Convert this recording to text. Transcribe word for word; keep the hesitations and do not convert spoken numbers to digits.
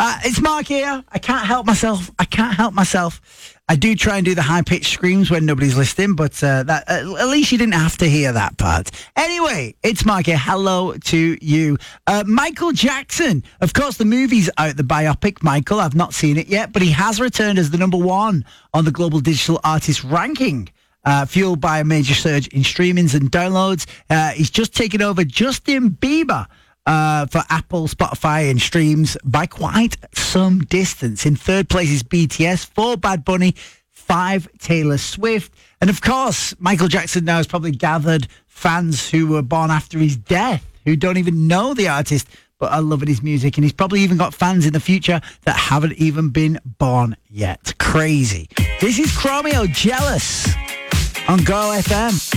Uh, it's Mark here. I can't help myself. I can't help myself. I do try and do the high-pitched screams when nobody's listening, but uh, that uh, at least you didn't have to hear that part. Anyway, it's Mark here. Hello to you. Uh, Michael Jackson. Of course, the movie's out, the biopic, Michael. I've not seen it yet, but he has returned as the number one on the Global Digital Artist ranking, uh, fueled by a major surge in streamings and downloads. Uh, he's just taken over Justin Bieber Uh, for Apple, Spotify and streams by quite some distance. In third place is B T S, four Bad Bunny, five Taylor Swift. And of course, Michael Jackson now has probably gathered fans who were born after his death, who don't even know the artist, but are loving his music. And he's probably even got fans in the future that haven't even been born yet. Crazy. This is Chromeo, Jealous, on Go F M.